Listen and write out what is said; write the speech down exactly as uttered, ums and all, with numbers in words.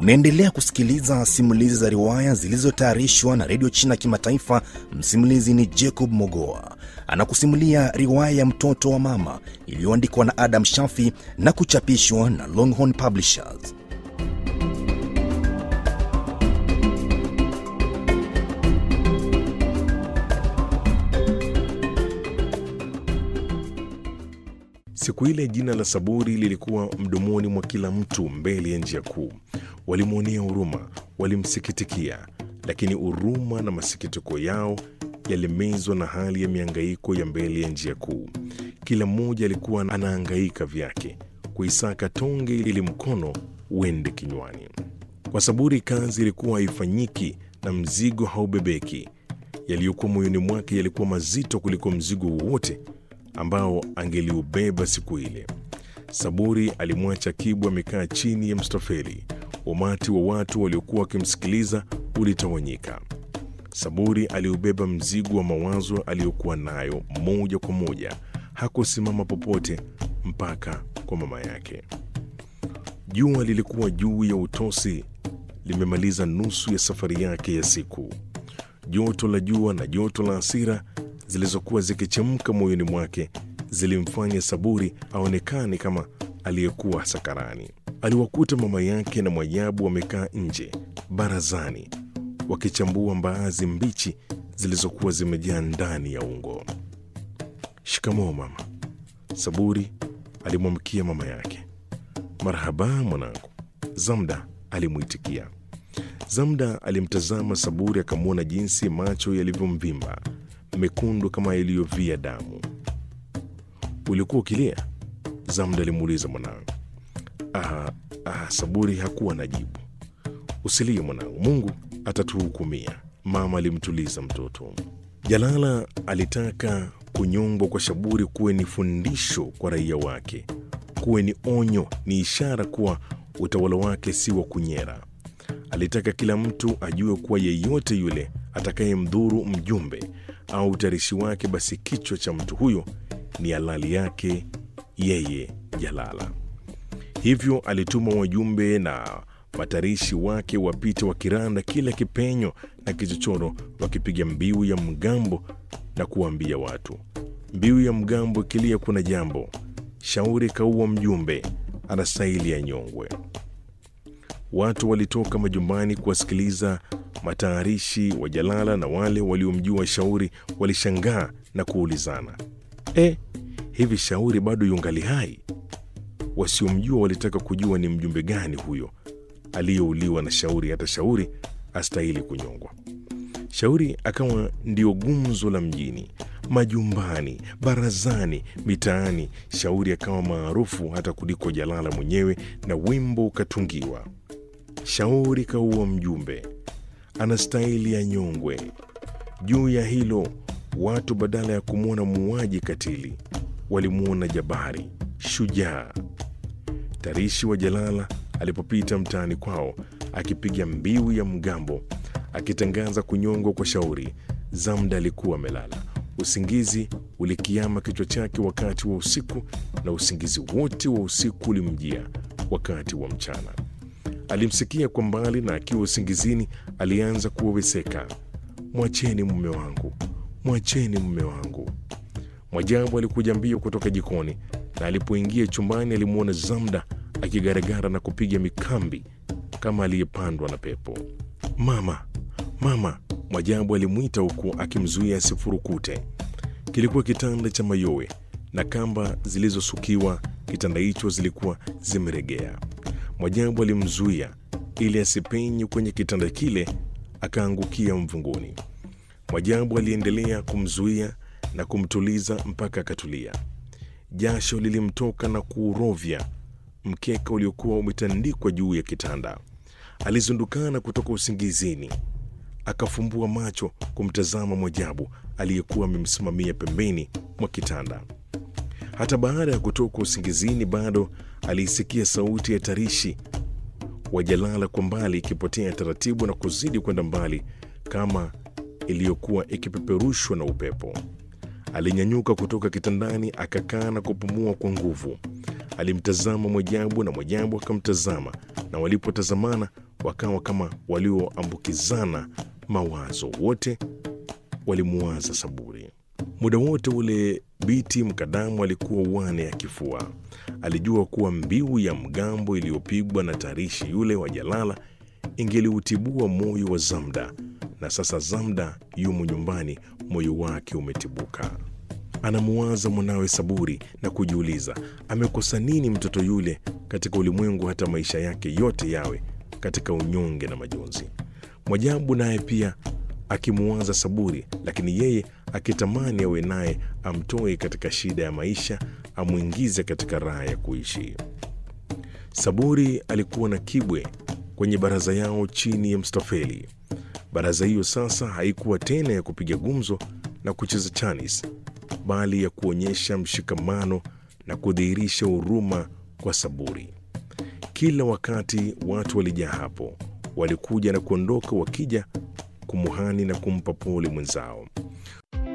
Unaendelea kusikiliza simulizi za riwaya zilizotayarishwa na Radio China Kimataifa. Msimulizi ni Jacob Mogoa. Anakusimulia riwaya ya Mtoto wa Mama iliyoandikwa na Adam Shafi na kuchapishwa na Longhorn Publishers. Siku ile jina la Saburi lilikuwa mdomoni mwa kila mtu mbele ya njia kuu. Walimwonea huruma, walimsikitikia, lakini huruma na masikitiko yao yalimezwa na hali ya mihangaiko ya mbele ya njia kuu. Kila mmoja alikuwa anahangaika vyake kuisaka tonge ili mkono uende kinywani. Kwa Saburi kazi ilikuwa haifanyiki na mzigo haubebeki. Yaliyokuwa moyoni mwake yalikuwa mazito kuliko mzigo wote ambao angeliubeba siku ile. Saburi alimwacha Kibu amekaa chini ya mstofeli. Umati wa watu waliokuwa wakimsikiliza ulitawanyika. Saburi aliubeba mzigo wa mawazo aliyokuwa nayo moja kwa moja. Hakusimama popote mpaka kwa mama yake. Jua lilikuwa juu ya utosi, limemaliza nusu ya safari yake ya siku. Joto la jua na joto la hasira zilizokuwa zikichemka moyoni mwake zilimfanya Saburi aonekane kama aliyekuwa sakarani. Aliwakuta mama yake na Mwajabu wamekaa nje barazani wakichambua mbaazi mbichi zilizokuwa zimejaa ndani ya ungo. "Shikamoo mama," Saburi alimwamkia mama yake. "Marhaba mwanangu," Zamda alimuitikia. Zamda alimtazama Saburi akamwona jinsi macho yalivyomvimba, mekundu kama yaliyovia damu. "Ulikuwa ukilia?" Zamda alimuuliza mwanawe. Ah, ah, Saburi hakuwa na jibu. "Usilie mwanangu, Mungu atatuhukumia," mama alimtuliza mtoto. Jalala alitaka kunyongwa kwa Saburi kuwe ni fundisho kwa raia wake, kuwe ni onyo, ni ishara kuwa utawala wake si wa kunyera. Alitaka kila mtu ajue kuwa yeyote yule atakayemdhuru mjumbe au utarishi wake, basi kichwa cha mtu huyo ni halali yake yeye Jalala. Hivyo alituma wajumbe na watarishi wake wapite wakiranda kila kipenyo na kichochoro, wakipiga mbiu ya mgambo na kuambia watu, "Mbiu ya mgambo ikilia kuna jambo. Shauri kaua mjumbe, anastahili anyongwe." Watu walitoka majumbani kuwasikiliza matayarishi wa Jalala, na wale waliomjua Shauri walishangaa na kuulizana, "Eh, hivi Shauri bado yungali hai?" Wasiomjua walitaka kujua ni mjumbe gani huyo aliyeuliwa na Shauri hata Shauri astahili kunyongwa. Shauri akawa ndio gumzo la mjini, majumbani, barazani, mitaani. Shauri akawa maarufu hata kuliko Jalala mwenyewe, na wimbo ukatungiwa, "Shauri kaua mjumbe, anastahili anyongwe." Juu ya hilo, watu badala ya kumwona muuaji katili walimwona jabari, shujaa. Tarishi wa Jalala alipopita mtaani kwao akipiga mbiu ya mgambo akitangaza kunyongwa kwa Shauri, Zamda alikuwa amelala. Usingizi ulikiama kichwa chake wakati wa usiku, na usingizi wote wa usiku ulimjia wakati wa mchana. Alimsikia kwa mbali, na akiwa usingizini alianza kuweweseka, "Mwacheni mume wangu, mwacheni mume wangu." Mwajabu alikuja mbio kutoka jikoni, na alipoingia chumbani alimwona Zamda akigaragara na kupiga mikambi kama aliyepandwa na pepo. "Mama, mama!" Mwajabu alimwita huku akimzuia asifurukute. Kilikuwa kitanda cha mayowe, na kamba zilizosukiwa kitanda hicho zilikuwa zimeregea. Mwajabu alimzuia ili asipenye kwenye kitanda kile akaangukia mvunguni. Mwajabu aliendelea kumzuia na kumtuliza mpaka akatulia. Jasho lilimtoka na kuurovya mkeka uliokuwa umetandikwa juu ya kitanda. Alizundukana kutoka usingizini, akafumbua macho kumtazama Mwajabu aliyekuwa amemsimamia pembeni mwa kitanda. Hata baada ya kutoka usingizini, bado aliisikia sauti ya tarishi wa Jalala kwa mbali ikipotea taratibu na kuzidi kwenda mbali kama iliyokuwa ikipeperushwa na upepo. Alinyanyuka kutoka kitandani, akakaa na kupumua kwa nguvu. Alimtazama Mwajabu na Mwajabu akamtazama, na walipotazamana wakawa kama walioambukizana mawazo. Wote walimuwaza Saburi. Muda wote ule Biti Mkadamu alikuwa uwane ya kifua. Alijua kuwa mbiu ya mgambo iliyopigwa na tarishi yule wa Jalala ingeliutibua moyo wa Zamda, na sasa Zamda yumo nyumbani, moyo wake umetibuka. Anamuwaza mwanawe Saburi na kujiuliza amekosa nini mtoto yule katika ulimwengu hata maisha yake yote yawe katika unyonge na majonzi. Mwajabu naye pia akimuwaza Saburi, lakini yeye akitamani awe naye amtoe katika shida ya maisha, amwingize katika raha ya kuishi. Saburi alikuwa na kibwe kwenye baraza yao chini ya mstafeli. Baraza hiyo sasa haikuwa tena ya kupiga gumzo na kucheza chanis, bali ya kuonyesha mshikamano na kudhihirisha huruma kwa Saburi. Kila wakati watu walijaa hapo, walikuja na kuondoka wakija kumuhani na kumpa pole mwenzao.